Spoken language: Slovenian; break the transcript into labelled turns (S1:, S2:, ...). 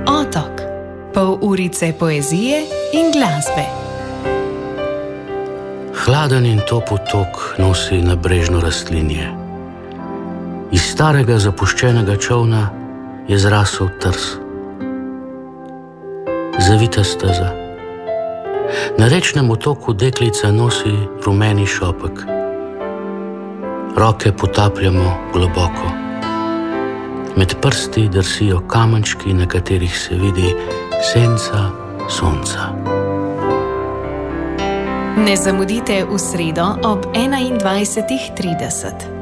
S1: Otok. Pol urice poezije in glasbe.
S2: Hladen in top otok nosi nabrežno rastlinje. Iz starega zapuščenega čolna je zrasel trs. Zavita steza. Na rečnem otoku deklica nosi rumeni šopek. Roke potapljamo globoko. Med prsti drsijo kamenčki, na katerih se vidi senca sonca.
S1: Ne zamudite v sredo ob 21:30.